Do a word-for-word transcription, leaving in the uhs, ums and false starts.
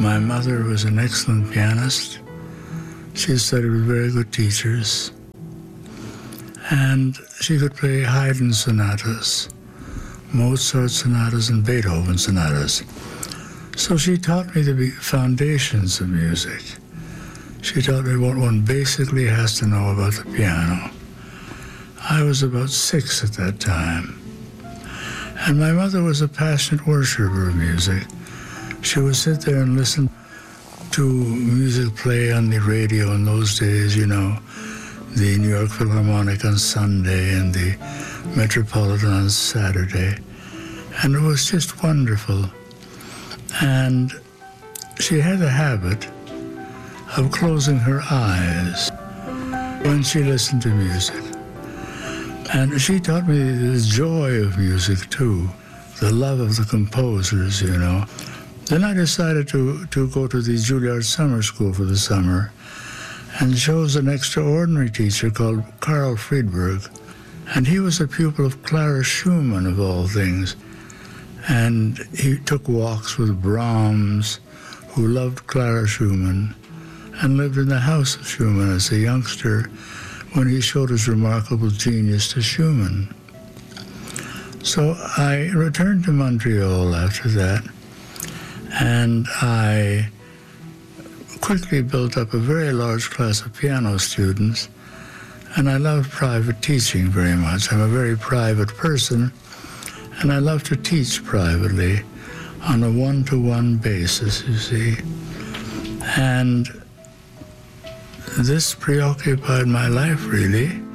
My mother was an excellent pianist. She studied with very good teachers. And she could play Haydn sonatas, Mozart sonatas, and Beethoven sonatas. So she taught me the foundations of music. She taught me what one basically has to know about the piano. I was about six at that time. And my mother was a passionate worshiper of music. She would sit there and listen to music play on the radio in those days, you know, the New York Philharmonic on Sunday and the Metropolitan on Saturday. And it was just wonderful. And she had a habit of closing her eyes when she listened to music. And she taught me the joy of music, too, the love of the composers, you know. Then I decided to, to go to the Juilliard Summer School for the summer and chose an extraordinary teacher called Carl Friedberg. And he was a pupil of Clara Schumann, of all things. And he took walks with Brahms, who loved Clara Schumann, and lived in the house of Schumann as a youngster when he showed his remarkable genius to Schumann. So I returned to Montreal after that, and I quickly built up a very large class of piano students, and I love private teaching very much. I'm a very private person, and I love to teach privately on a one-to-one basis, you see. And this preoccupied my life, really.